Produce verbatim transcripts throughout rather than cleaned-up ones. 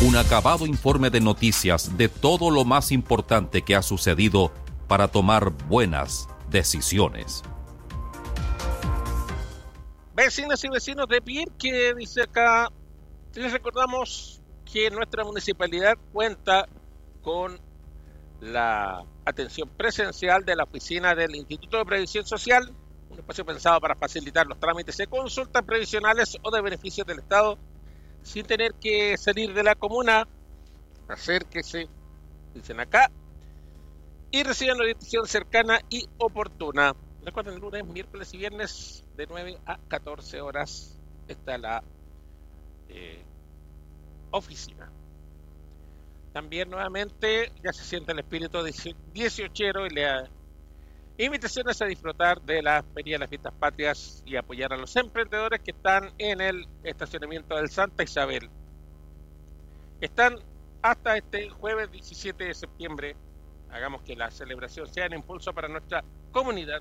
Un acabado informe de noticias de todo lo más importante que ha sucedido para tomar buenas decisiones. Vecinas y vecinos de Pirque, dice acá, les recordamos que nuestra municipalidad cuenta con la atención presencial de la oficina del Instituto de Previsión Social, un espacio pensado para facilitar los trámites de consultas previsionales o de beneficios del Estado sin tener que salir de la comuna. Acérquese, dicen acá, y reciban la orientación cercana y oportuna. Recuerden, lunes, miércoles y viernes de nueve a catorce horas está la eh, oficina. También nuevamente ya se siente el espíritu dieciochero y le invitaciones a disfrutar de la Feria de las Fiestas Patrias y apoyar a los emprendedores que están en el estacionamiento del Santa Isabel. Están hasta este jueves diecisiete de septiembre. Hagamos que la celebración sea un impulso para nuestra comunidad.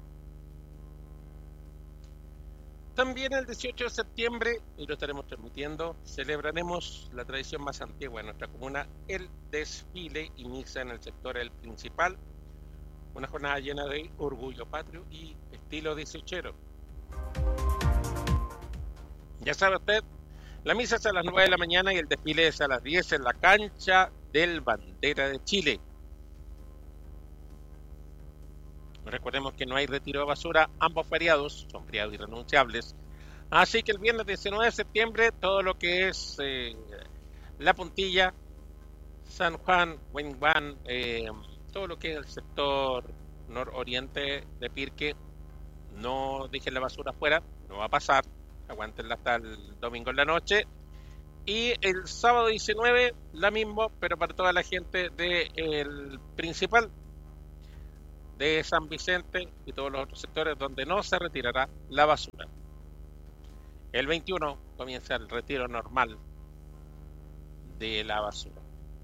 También el dieciocho de septiembre, y lo estaremos transmitiendo, celebraremos la tradición más antigua de nuestra comuna, el desfile inicia en el sector El Principal, una jornada llena de orgullo patrio y estilo dieciochero. Ya sabe usted, la misa es a las nueve de la mañana y el desfile es a las diez en la cancha del Bandera de Chile. Recordemos que no hay retiro de basura, ambos feriados son feriados irrenunciables. Así que el viernes diecinueve de septiembre, todo lo que es eh, La Puntilla, San Juan, Huenguán, eh, todo lo que es el sector nororiente de Pirque, no dejen la basura afuera, no va a pasar, aguántenla hasta el domingo en la noche. Y el sábado diecinueve, la misma, pero para toda la gente del Principal, de San Vicente y todos los otros sectores donde no se retirará la basura. El veintiuno comienza el retiro normal de la basura.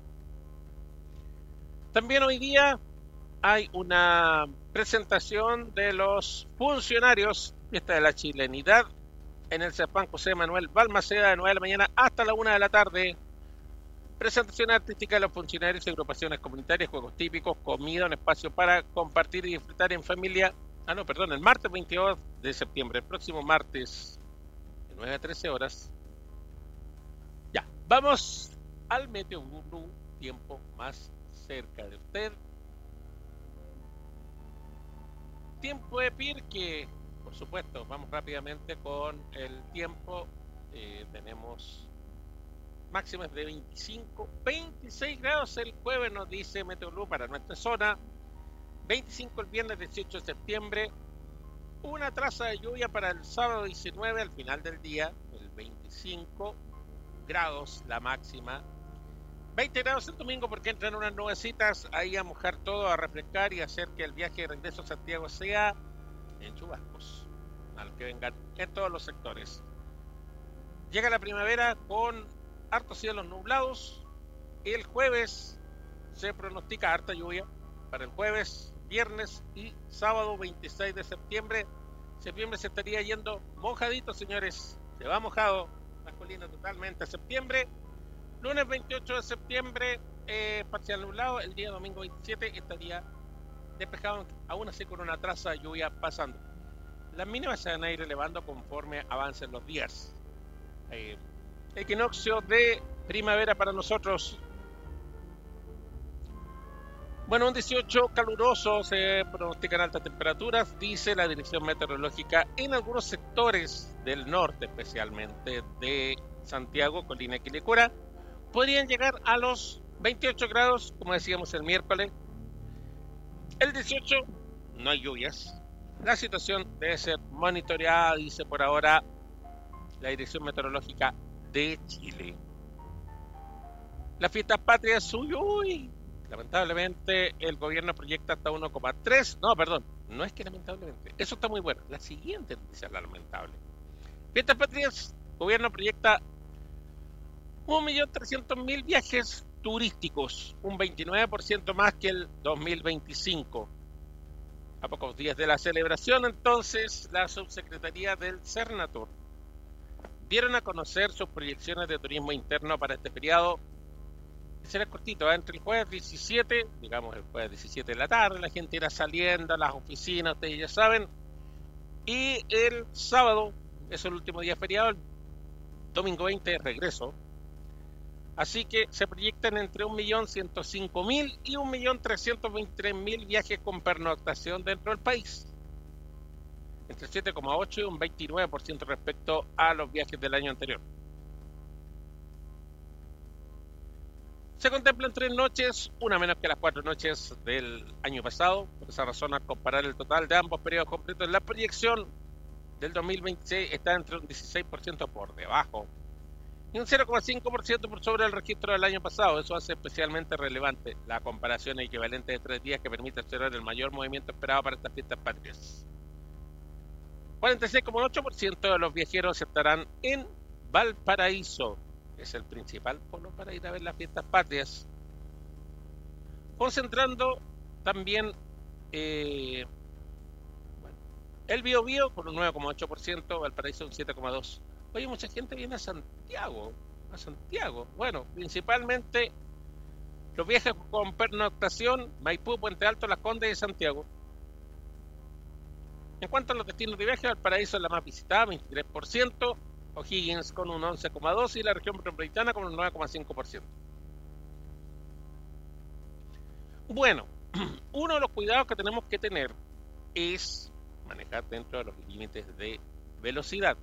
También hoy día hay una presentación de los funcionarios, fiesta de la chilenidad, en el CEPAN José Manuel Balmaceda de nueve de la mañana hasta la una de la tarde. Presentación artística de los funcionarios y agrupaciones comunitarias, juegos típicos, comida, un espacio para compartir y disfrutar en familia. Ah, no, perdón, el martes veintidós de septiembre, el próximo martes, de nueve a trece horas. Ya, vamos al Meteo Gurú, tiempo más cerca de usted. Tiempo de Pirque, por supuesto, vamos rápidamente con el tiempo. Eh, tenemos máximas de veinticinco, veintiséis grados el jueves, nos dice Meteorolú para nuestra zona. veinticinco el viernes dieciocho de septiembre. Una traza de lluvia para el sábado diecinueve al final del día, el veinticinco grados la máxima. veinte grados el domingo porque entran unas nubecitas ahí a mojar todo, a refrescar y hacer que el viaje de regreso a Santiago sea en chubascos, al que vengan en todos los sectores. Llega la primavera con hartos cielos nublados. El jueves se pronostica harta lluvia para el jueves, viernes y sábado veintiséis de septiembre. Septiembre se estaría yendo mojadito, señores. Se va mojado, masculino totalmente. Septiembre, lunes veintiocho de septiembre, eh, parcial nublado. El día domingo veintisiete estaría despejado, aún así con una traza de lluvia pasando. Las mínimas se van a ir elevando conforme avancen los días. Eh, Equinoccio de primavera para nosotros. Bueno, un dieciocho caluroso, se pronostican altas temperaturas, dice la Dirección Meteorológica, en algunos sectores del norte, especialmente de Santiago, Colina y Quilicura, podrían llegar a los veintiocho grados, como decíamos el miércoles. El dieciocho, no hay lluvias. La situación debe ser monitoreada, dice por ahora la Dirección Meteorológica de Chile. Las fiestas patrias, uy, uy, lamentablemente el gobierno proyecta hasta uno coma tres, no, perdón, no es que lamentablemente, eso está muy bueno. La siguiente noticia es la lamentable. Fiestas patrias, gobierno proyecta un millón trescientos mil viajes turísticos, un veintinueve por ciento más que el dos mil veinticinco. A pocos días de la celebración, entonces, la subsecretaría del Cernatur dieron a conocer sus proyecciones de turismo interno para este feriado. Será cortito, ¿eh? Entre el jueves diecisiete, digamos el jueves diecisiete de la tarde, la gente irá saliendo a las oficinas, ustedes ya saben, y el sábado es el último día feriado, el domingo veinte de regreso. Así que se proyectan entre un millón ciento cinco mil y un millón trescientos veintitrés mil viajes con pernoctación dentro del país. Entre siete coma ocho y un veintinueve por ciento respecto a los viajes del año anterior. Se contemplan tres noches, una menos que las cuatro noches del año pasado. Por esa razón, al comparar el total de ambos periodos completos, la proyección del dos mil veintiséis está entre un dieciséis por ciento por debajo y un cero coma cinco por ciento por sobre el registro del año pasado. Eso hace especialmente relevante la comparación equivalente de tres días que permite observar el mayor movimiento esperado para estas fiestas patrias. cuarenta y seis coma ocho por ciento de los viajeros estarán en Valparaíso, que es el principal polo para ir a ver las fiestas patrias, concentrando también eh, bueno, el Biobío con un nueve coma ocho por ciento, Valparaíso un siete coma dos por ciento. Oye, mucha gente viene a Santiago, a Santiago. Bueno, principalmente los viajes con pernoctación, Maipú, Puente Alto, Las Condes y Santiago. En cuanto a los destinos de viaje, Valparaíso es la más visitada, veintitrés por ciento, O'Higgins con un once coma dos por ciento y la región metropolitana con un nueve coma cinco por ciento. Bueno, uno de los cuidados que tenemos que tener es manejar dentro de los límites de velocidad.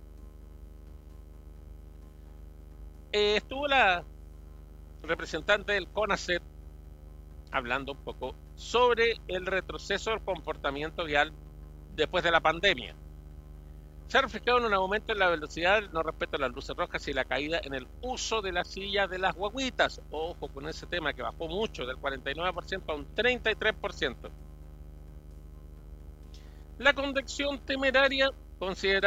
Eh, estuvo la representante del CONACET hablando un poco sobre el retroceso del comportamiento vial después de la pandemia. Se ha reflejado en un aumento en la velocidad, no respeto a las luces rojas y la caída en el uso de las sillas de las guaguitas. Ojo con ese tema que bajó mucho, del cuarenta y nueve por ciento a un treinta y tres por ciento. La conducción temeraria considera